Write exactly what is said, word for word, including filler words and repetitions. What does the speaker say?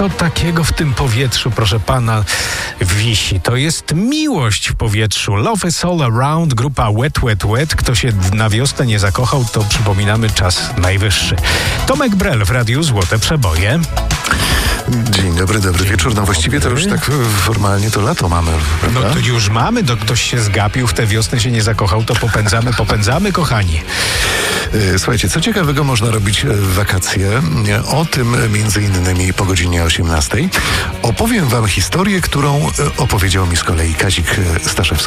to takiego w tym powietrzu, proszę pana, wisi? To jest miłość w powietrzu. Love is all around, grupa Wet, Wet, Wet. Kto się na wiosnę nie zakochał, to przypominamy, czas najwyższy. Tomek Brel w Radiu Złote Przeboje. Dzień dobry, dobry wieczór. No właściwie to już tak formalnie to lato mamy, prawda? No to już mamy, do ktoś się zgapił, w tę wiosnę się nie zakochał, to popędzamy, popędzamy, kochani. Słuchajcie, co ciekawego można robić w wakacje? O tym między innymi po godzinie osiemnastej opowiem wam historię, którą opowiedział mi z kolei Kazik Staszewski.